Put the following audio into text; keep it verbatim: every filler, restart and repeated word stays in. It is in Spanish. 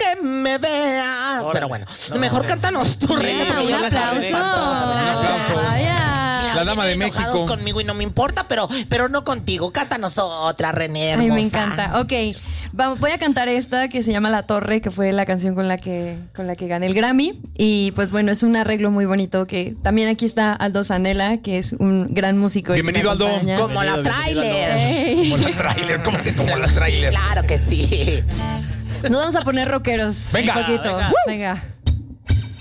que me veas. Órale. Pero bueno, no, mejor no, cántanos tú, René, porque un yo aplauso. Gracias. Vaya. La dama de México. Conmigo y no me importa, pero, pero no contigo. Cántanos otra, René, hermosa. Ay, me encanta. Ok, vamos, voy a cantar esta que se llama La Torre, que fue la canción con la que, con la que gané el Grammy. Y pues bueno, es un arreglo muy bonito que también aquí está Aldo Zanella, que es un gran músico. Bienvenido, Aldo. Como la tráiler. Como la tráiler, ¿cómo que como la tráiler? Claro que sí. Nos vamos a poner rockeros. Venga, un poquito. venga. Venga.